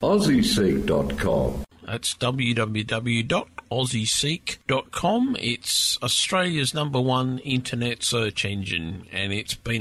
AussieSeek.com. That's www.aussieseek.com. It's Australia's #1 internet search engine, and it's been